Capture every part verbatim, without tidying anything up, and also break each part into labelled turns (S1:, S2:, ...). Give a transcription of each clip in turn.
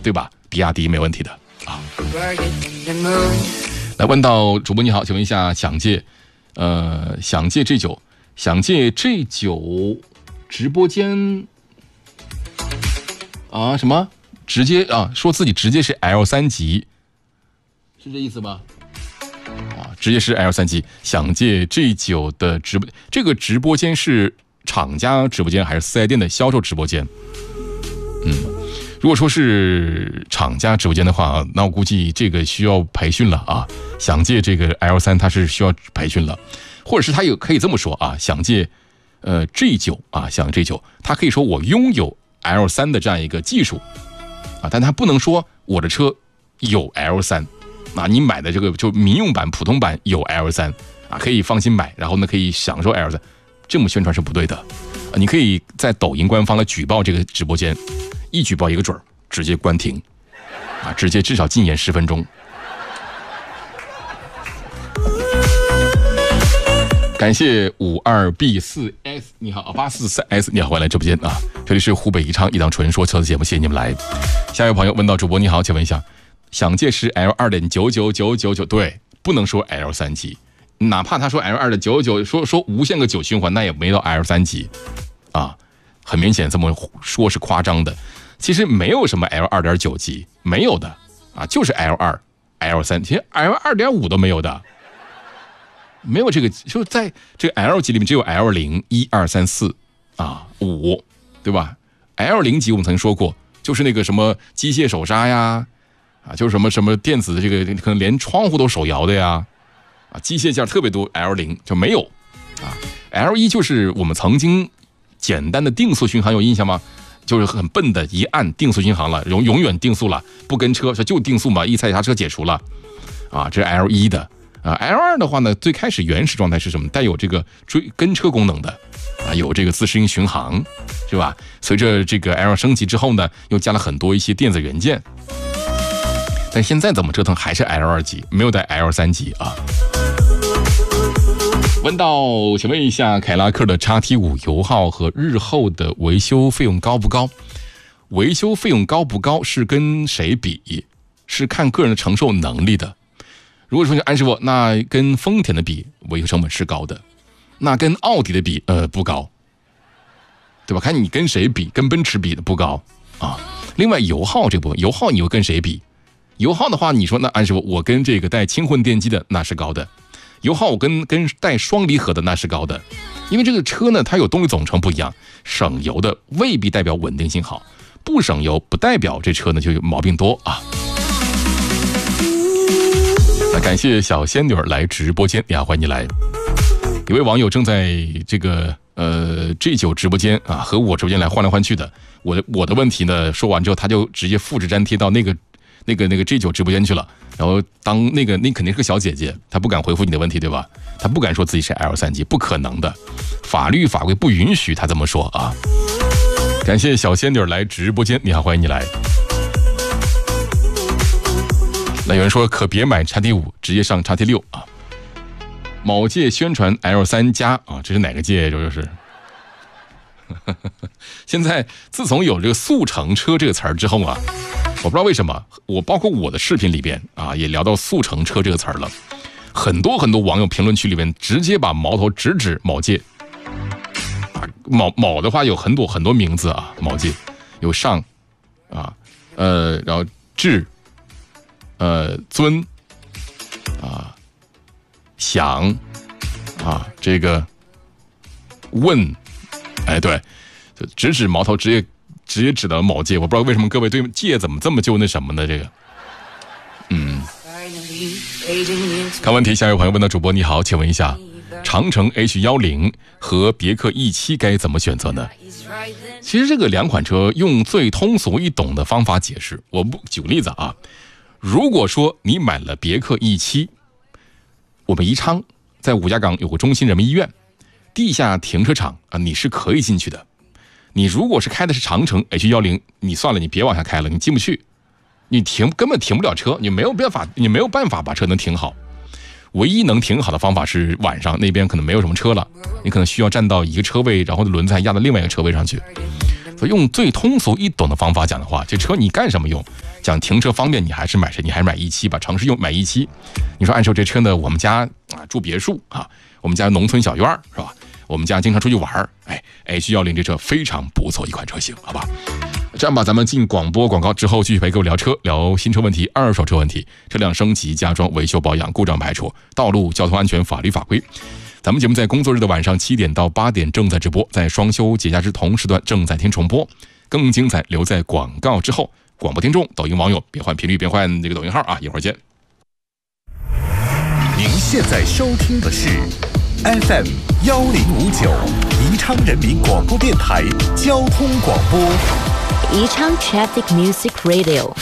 S1: 对吧？比亚迪没问题的啊。来问到主播你好，请问一下，想借呃想借 G 九，想借 G 九直播间啊什么直接啊说自己直接是 L 三 级，是这意思吗？啊，直接是 L 三 级，想借 G 九的直播，这个直播间是厂家直播间还是四 S 店的销售直播间？嗯，如果说是厂家直播间的话，那我估计这个需要培训了啊。想借这个 L 三，它是需要培训了，或者是他有可以这么说啊，想借呃 G 九啊，想 G 九，他可以说我拥有 L 三 的这样一个技术啊，但他不能说我的车有 L 三。啊，你买的这个就民用版、普通版有 L 三啊，可以放心买，然后呢可以享受 L 三，这么宣传是不对的。啊，你可以在抖音官方来举报这个直播间，一举报一个准儿，直接关停，啊，直接至少禁言十分钟。感谢五二 B 四 S， 你好，八四三 S， 你好，欢迎来直播间啊！这里是湖北宜昌一档纯说车的节目，谢谢你们来。下一位朋友问到主播你好，请问一下。想借是 L 二点九九九九九，对，不能说 L 三 级，哪怕他说 L 二点九九，说说无限个九循环，那也没到 L 三 级，啊，很明显这么说是夸张的。其实没有什么 L 二点九 级，没有的啊，就是 L 二、L 三，其实 L 二点五都没有的，没有这个，就在这个 L 级里面只有 L 零、一二三四啊五，对吧 ？L 零级我们曾经说过，就是那个什么机械手刹呀。啊，就是什么什么电子的这个，可能连窗户都手摇的呀，啊，机械件特别多 ，L 零 就没有，啊 ，L 一 就是我们曾经简单的定速巡航有印象吗？就是很笨的一按定速巡航了，永永远定速了，不跟车，就定速嘛，一踩刹车解除了，啊，这是 L 一 的，啊 ，L 二 的话呢，最开始原始状态是什么？带有这个追跟车功能的，啊，有这个自适应巡航，是吧？随着这个 L 升级之后呢，又加了很多一些电子元件。但现在怎么折腾还是 L 二 级，没有在 L 三 级啊。问到，请问一下，凯拉克的 X T 五 油耗和日后的维修费用高不高？维修费用高不高是跟谁比？是看个人的承受能力的。如果说安师傅，那跟丰田的比，维修成本是高的；那跟奥迪的比，呃，不高，对吧？看你跟谁比，跟奔驰比的不高啊。另外，油耗这部分，油耗你又跟谁比？油耗的话，你说那安师傅，我跟这个带轻混电机的那是高的，油耗我跟跟带双离合的那是高的，因为这个车呢，它有动力总成不一样，省油的未必代表稳定性好，不省油不代表这车呢就有毛病多啊。那感谢小仙女来直播间呀，欢迎你来。有位网友正在这个呃 G 九 直播间啊和我直播间来换来换去的，我的我的问题呢说完之后，他就直接复制粘贴到那个。那个那个 G 九 直播间去了，然后当那个那肯定是个小姐姐，她不敢回复你的问题，对吧？她不敢说自己是 L 三 级，不可能的，法律法规不允许她这么说啊。感谢小仙女来直播间，你好，欢迎你来。那有人说可别买 X T 五，直接上 X T 六啊。某界宣传 L 三 加啊，这是哪个界？这就是现在自从有这个速成车这个词儿之后啊。我不知道为什么，我包括我的视频里边啊，也聊到速成车这个词儿了。很多很多网友评论区里面直接把矛头直指某界。啊，某某的话有很多很多名字啊，某界有上啊，呃，然后智，呃，尊，啊，想，啊，这个问，哎，对，就直指矛头，直接。直接指到某界，我不知道为什么各位对界怎么这么就那什么呢？这个，嗯，看问题，下一位朋友问到主播你好，请问一下，长城 H 一零 和别克 E 七 该怎么选择呢？其实这个两款车用最通俗易懂的方法解释，我不举个例子啊，如果说你买了别克 E 七，我们宜昌在五家港有个中心人民医院，地下停车场啊，你是可以进去的。你如果是开的是长城 H 一零，你算了，你别往下开了，你进不去，你停根本停不了车，你没有办法，你没有办法把车能停好。唯一能停好的方法是晚上那边可能没有什么车了，你可能需要站到一个车位，然后轮子还压到另外一个车位上去。所以用最通俗易懂的方法讲的话，这车你干什么用？ 讲停车方便，你还是买谁？你还是买一期吧，城市用买一期。你说按说这车呢，我们家啊住别墅啊，我们家农村小院是吧？我们家经常出去玩，哎 ，H 一零这车非常不错一款车型，好吧？这样吧，咱们进广播广告之后，继续陪各位聊车，聊新车问题、二手车问题、车辆升级、加装、维修保养、故障排除、道路交通安全、法律法规。咱们节目在工作日的晚上七点到八点正在直播，在双休节假日同时段正在听重播，更精彩留在广告之后。广播听众、抖音网友，别换频率，别换这个抖音号啊！一会儿见。
S2: 您现在收听的是 F M 幺零五九宜昌人民广播电台交通广播，
S3: 宜昌 Traffic Music Radio。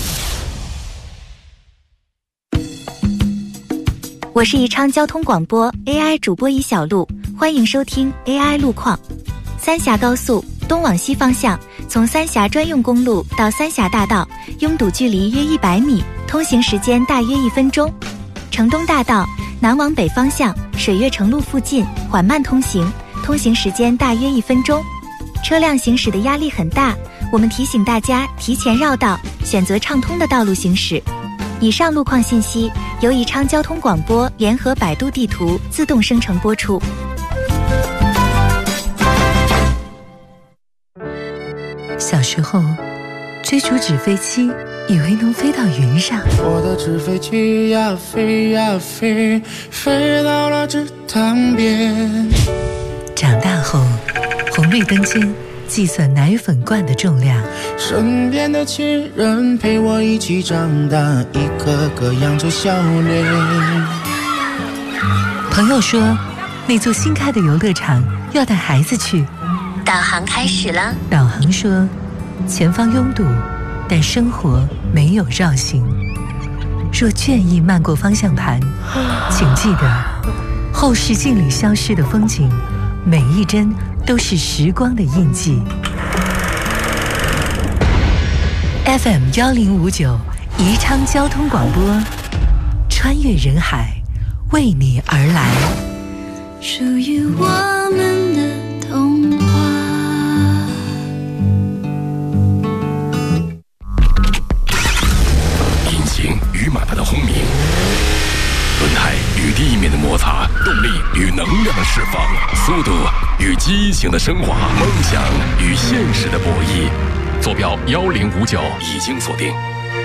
S4: 我是宜昌交通广播 A I 主播尹小璐，欢迎收听 A I 路况。三峡高速东往西方向，从三峡专用公路到三峡大道，拥堵距离约一百米，通行时间大约一分钟。城东大道南往北方向，水悦城路附近缓慢通行，通行时间大约一分钟。车辆行驶的压力很大，我们提醒大家提前绕道，选择畅通的道路行驶。以上路况信息由宜昌交通广播联合百度地图自动生成播出。
S5: 小时候追逐纸飞机，以为能飞到云上。
S6: 我的纸飞机呀飞呀飞，飞到了池塘边。
S5: 长大后，红绿灯间计算奶粉罐的重量。
S6: 身边的亲人陪我一起长大，一个个扬着笑脸。
S5: 朋友说，那座新开的游乐场要带孩子去。
S3: 导航开始了。
S5: 导航说，前方拥堵，但生活没有绕行。若倦意漫过方向盘，请记得，后视镜里消失的风景，每一帧都是时光的印记。F M 幺零五九宜昌交通广播，穿越人海，为你而来。
S7: 属于我们的童话。
S1: 引擎与马达的轰鸣，轮胎与地面的摩擦，动力与能量的释放，速度与激情的升华，梦想与现实的博弈。坐标幺零五九已经锁定。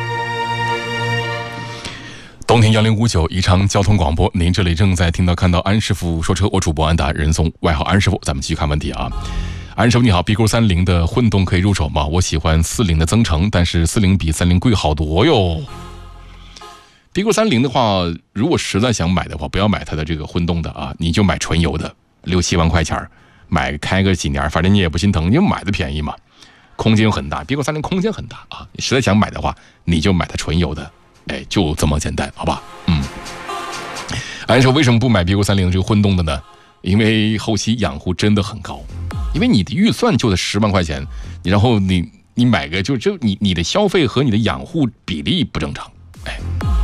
S1: 冬天幺零五九宜昌交通广播，您这里正在听到看到安师傅说车，我主播安达人送外号安师傅。咱们继续看问题啊。安师傅你好， B Q 三零的混动可以入手吗？我喜欢四零的增程，但是四零比三零贵好多哟。B Q 三零的话，如果实在想买的话，不要买它的这个混动的啊，你就买纯油的，六七万块钱买开个几年，反正你也不心疼，因为买的便宜嘛，空间又很大。B Q 三零空间很大啊，你实在想买的话，你就买它纯油的。哎，就这么简单，好吧？嗯，按说为什么不买 B Q 三零这个混动的呢？因为后期养护真的很高，因为你的预算就得十万块钱，然后你你买个就就你你的消费和你的养护比例不正常，哎。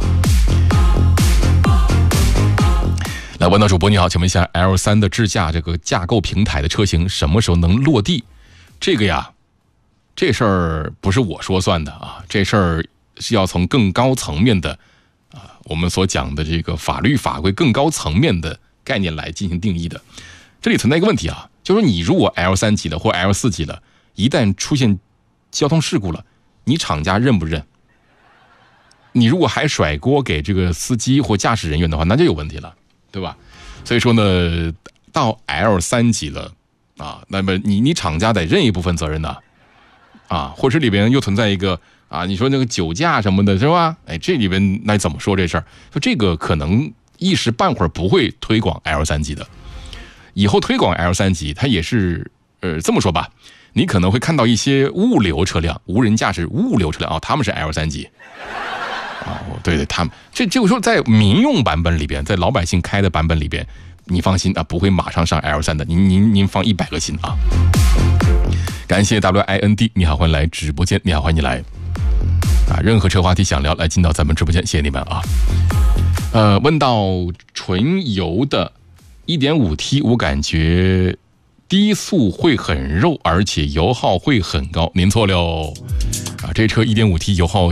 S1: 来，问到主播你好，请问一下 L 三 的智驾这个架构平台的车型什么时候能落地？这个呀，这事儿不是我说算的啊，这事儿。是要从更高层面的啊，我们所讲的这个法律法规更高层面的概念来进行定义的。这里存在一个问题啊，就是你如果 L 三 级了或 L 四 级了，一旦出现交通事故了，你厂家认不认？你如果还甩锅给这个司机或驾驶人员的话，那就有问题了，对吧？所以说呢，到 L 三 级了啊，那么你你厂家得认一部分责任呢，啊，或者里边又存在一个。啊，你说那个酒驾什么的，是吧？哎，这里边那怎么说这事儿？就这个可能一时半会儿不会推广 L 三 级的，以后推广 L 三 级，它也是呃这么说吧，你可能会看到一些物流车辆、无人驾驶物流车辆啊、哦，他们是 L 三 级。啊、哦，对对，他们这就是说在民用版本里边，在老百姓开的版本里边，你放心啊，不会马上上 L 三 的，您您您放一百个心啊。感谢 W I N D， 你好，欢迎来直播间，你好，欢迎你来。啊，任何车话题想聊，来进到咱们直播间，谢谢你们啊。呃，问到纯油的 一点五 T， 我感觉低速会很肉，而且油耗会很高。您错了哦，啊，这车 一点五 T 油耗